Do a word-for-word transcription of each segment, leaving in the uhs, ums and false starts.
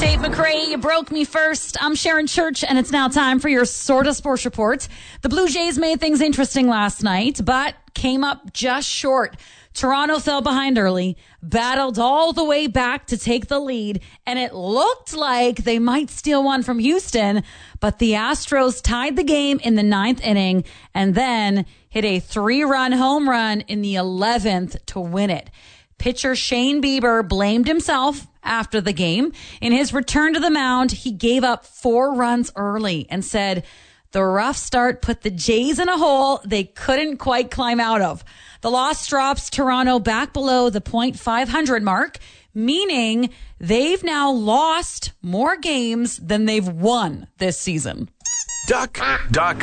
Tate McRae, you broke me first. I'm Sharon Church, and it's now time for your sort of sports report. The Blue Jays made things interesting last night, but came up just short. Toronto fell behind early, battled all the way back to take the lead, and it looked like they might steal one from Houston, but the Astros tied the game in the ninth inning and then hit a three-run home run in the eleventh to win it. Pitcher Shane Bieber blamed himself after the game. In his return to the mound, he gave up four runs early and said, "The rough start put the Jays in a hole they couldn't quite climb out of." The loss drops Toronto back below the point five hundred mark, meaning they've now lost more games than they've won this season. Duck, duck,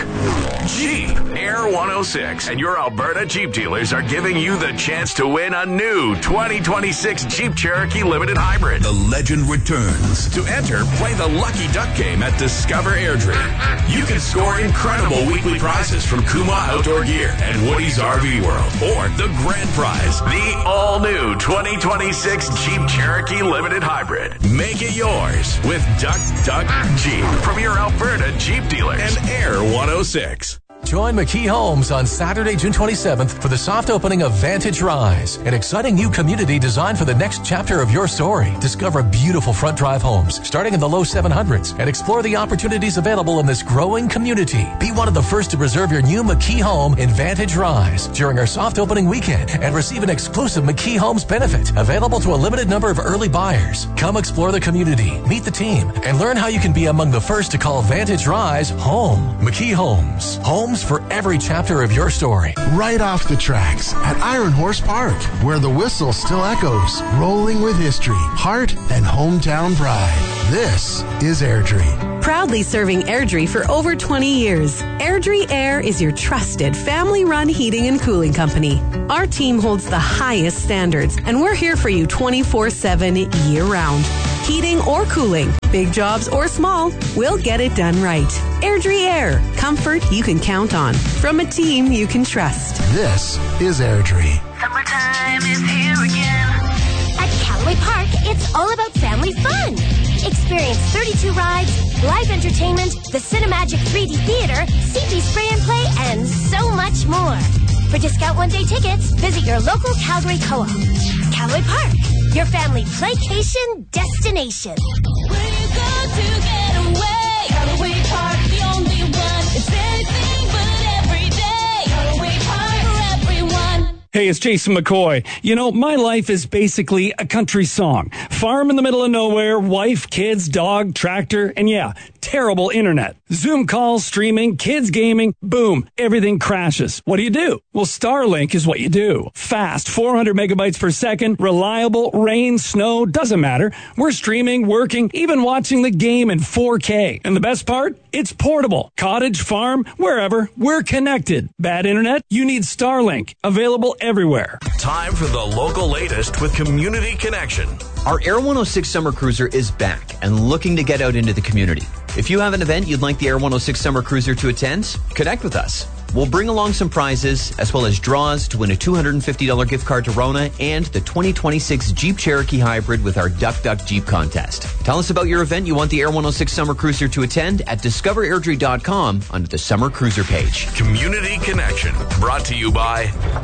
Jeep. Air one oh six and your Alberta Jeep dealers are giving you the chance to win a new twenty twenty-six Jeep Cherokee Limited Hybrid. The legend returns. To enter, play the Lucky Duck game at Discover Airdrie. You can score incredible weekly prizes from Kuma Outdoor Gear and Woody's R V World. Or the grand prize, the all-new twenty twenty-six Jeep Cherokee Limited Hybrid. Make it yours with Duck, Duck, Jeep from your Alberta Jeep dealer. And Air one oh six. Join McKee Homes on Saturday, June twenty-seventh for the soft opening of Vantage Rise, an exciting new community designed for the next chapter of your story. Discover beautiful front drive homes starting in the low seven hundreds and explore the opportunities available in this growing community. Be one of the first to reserve your new McKee home in Vantage Rise during our soft opening weekend and receive an exclusive McKee Homes benefit available to a limited number of early buyers. Come explore the community, meet the team, and learn how you can be among the first to call Vantage Rise home. McKee Homes. Home for every chapter of your story. Right off the tracks at Iron Horse Park, where the whistle still echoes, rolling with history, heart, and hometown pride. This is Airdrie. Proudly serving Airdrie for over twenty years, Airdrie Air is your trusted family-run heating and cooling company. Our team holds the highest standards, and we're here for you twenty-four seven year-round. Heating or cooling, big jobs or small, we'll get it done right. Airdrie Air, comfort you can count on from a team you can trust. This is Airdrie. Summertime is here again. At Callaway Park, it's all about family fun. Experience thirty-two rides, live entertainment, the Cinemagic three D Theater, C P Spray and Play, and so much more. For discount one-day tickets, visit your local Calgary Co-op. Callaway Park, your family playcation destination. Where you go to get away? Callaway Park, the only one. It's anything but every day. Callaway Park for everyone. Hey, it's Jason McCoy. You know, my life is basically a country song. Farm in the middle of nowhere, wife, kids, dog, tractor, and yeah, terrible internet. Zoom calls, streaming, kids gaming, boom, everything crashes. What do you do? Well, Starlink is what you do. Fast, four hundred megabytes per second, reliable, rain, snow, doesn't matter. We're streaming, working, even watching the game in four K. And the best part? It's portable. Cottage, farm, wherever, we're connected. Bad internet? You need Starlink. Available everywhere. Time for the local latest with Community Connection. Our Air one oh six Summer Cruiser is back and looking to get out into the community. If you have an event you'd like the Air one oh six Summer Cruiser to attend, connect with us. We'll bring along some prizes, as well as draws to win a two hundred fifty dollars gift card to Rona and the twenty twenty-six Jeep Cherokee Hybrid with our Duck Duck Jeep contest. Tell us about your event you want the Air one oh six Summer Cruiser to attend at discover airdrie dot com under the Summer Cruiser page. Community Connection, brought to you by...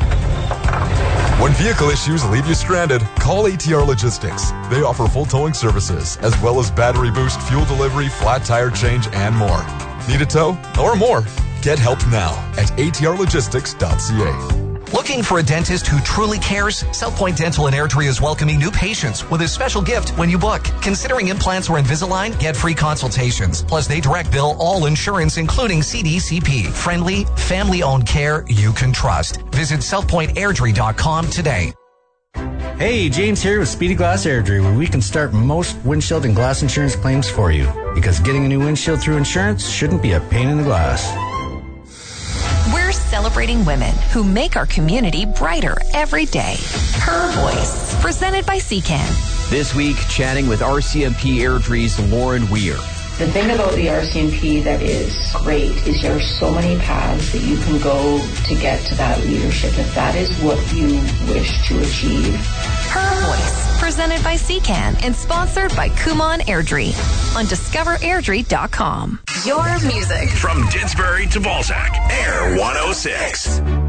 When vehicle issues leave you stranded, call A T R Logistics. They offer full towing services, as well as battery boost, fuel delivery, flat tire change, and more. Need a tow or more? Get help now at A T R logistics dot c a. Looking for a dentist who truly cares? South Point Dental in Airdrie is welcoming new patients with a special gift when you book. Considering implants or Invisalign? Get free consultations. Plus, they direct bill all insurance, including C D C P. Friendly, family-owned care you can trust. Visit south point airdrie dot com today. Hey, James here with Speedy Glass Airdrie, where we can start most windshield and glass insurance claims for you. Because getting a new windshield through insurance shouldn't be a pain in the glass. We're celebrating women who make our community brighter every day. Her Voice, presented by C C A N. This week, chatting with R C M P Airdrie's Lauren Weir. The thing about the R C M P that is great is there are so many paths that you can go to get to that leadership if that is what you wish to achieve. Her Voice, presented by C C A N and sponsored by Kumon Airdrie on discover airdrie dot com. Your music. From Didsbury to Balzac, Air one oh six.